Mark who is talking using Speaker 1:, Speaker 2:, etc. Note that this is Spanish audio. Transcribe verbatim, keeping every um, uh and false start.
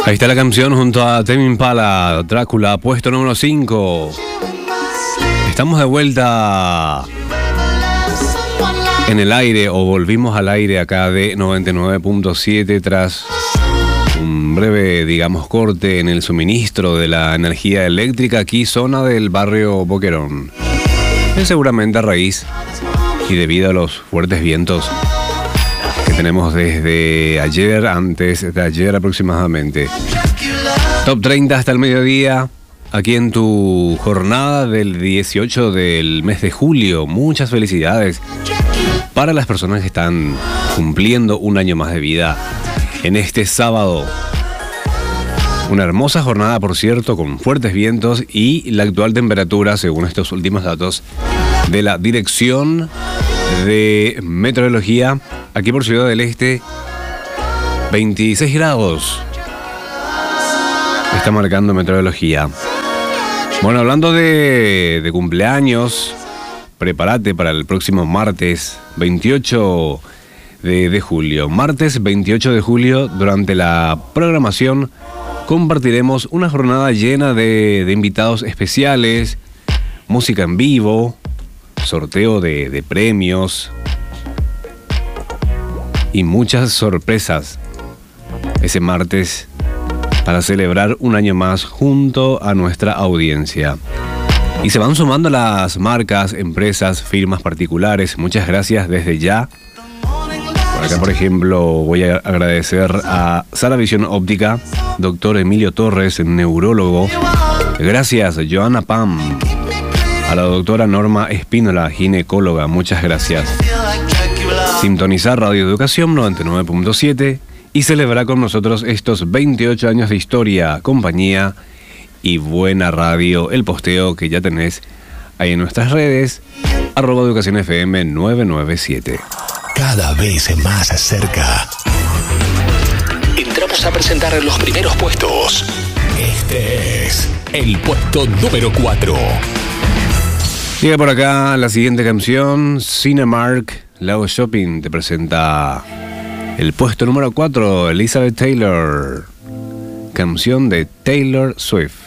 Speaker 1: Ahí está la canción junto a Tame Impala, Drácula, puesto número cinco. Estamos de vuelta en el aire, o volvimos al aire acá de noventa y nueve punto siete tras un breve, digamos, corte en el suministro de la energía eléctrica aquí, zona del barrio Boquerón. Es seguramente a raíz y debido a los fuertes vientos que tenemos desde ayer, antes de ayer aproximadamente. Top treinta hasta el mediodía, aquí en tu jornada del dieciocho del mes de julio. Muchas felicidades para las personas que están cumpliendo un año más de vida en este sábado. Una hermosa jornada, por cierto, con fuertes vientos y la actual temperatura, según estos últimos datos de la Dirección de Meteorología, aquí por Ciudad del Este, veintiséis grados. Está marcando meteorología. Bueno, hablando de, de cumpleaños, prepárate para el próximo martes veintiocho de, de julio. Martes veintiocho de julio, durante la programación, compartiremos una jornada llena de, de invitados especiales, música en vivo, sorteo de, de premios y muchas sorpresas ese martes para celebrar un año más junto a nuestra audiencia. Y se van sumando las marcas, empresas, firmas particulares. Muchas gracias desde ya. Por acá, por ejemplo, voy a agradecer a Sala Visión Óptica, doctor Emilio Torres, neurólogo. Gracias, Joana Pam. A la doctora Norma Espínola, ginecóloga. Muchas gracias. Sintonizar Radio Educación noventa y nueve punto siete y celebrar con nosotros estos veintiocho años de historia, compañía y buena radio. El posteo que ya tenés ahí en nuestras redes, arroba Educación F M nueve nueve siete.
Speaker 2: Cada vez más cerca. Entramos a presentar los primeros puestos. Este es el puesto número cuatro.
Speaker 1: Llega por acá la siguiente canción. Cinemark, Lago Shopping, te presenta el puesto número cuatro, Elizabeth Taylor. Canción de Taylor Swift.